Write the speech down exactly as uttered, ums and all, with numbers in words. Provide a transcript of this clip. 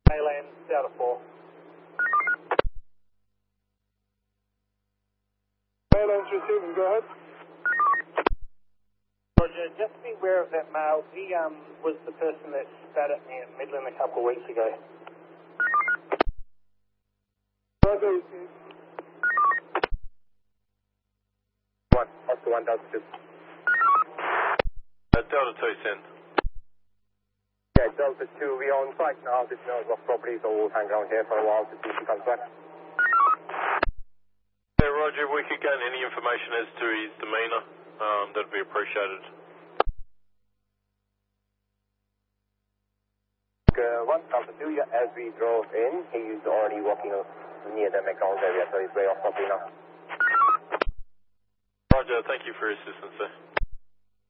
Mayland, Delta four. Mayland's receiving, go ahead. Roger, just be aware of that male. He um was the person that spat at me at Midland a couple of weeks ago. Roger. One, Oscar one, Delta two. Uh, Delta two, send. Yeah, Delta two, we're on site now. This knows of property, so we'll hang around here for a while to see if he comes back. Yeah, Roger, if we could gain any information as to his demeanour, um, that'd be appreciated. Uh, one, Delta two, yeah, as we drove in, he's already walking near the McDonald's area, so he's way off property now. Roger, thank you for your assistance, sir.